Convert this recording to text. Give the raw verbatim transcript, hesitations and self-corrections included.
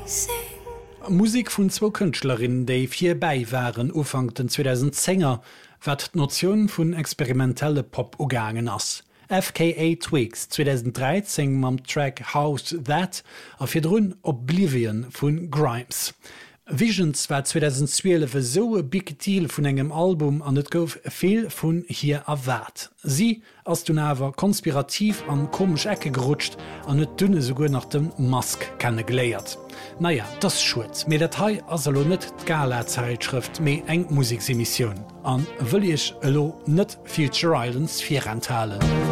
Musik vun zwo Kënchtlerinnen, déi fir bei waren ufang den zweitausendzehner, wat d'Notion vun experimentelle Pop ugangen ass. F K A Twigs zweitausenddreizehn mam Track House That a fir runn Oblivion vun Grimes. Visions war zweitausendzwölf so e big Deal vun engem Album an et gouf veel vun hier erwart. Sie ass du nawer konspirativ an komisch Ecke gerutscht an net dünne sogur nach dem Mask kennengeléiert. Naja, das schut. Me Datei aslo net d'Gala-Zeitschrift méi eng Musiksemission. An wëll ich elo net Future Islands fir enthalen.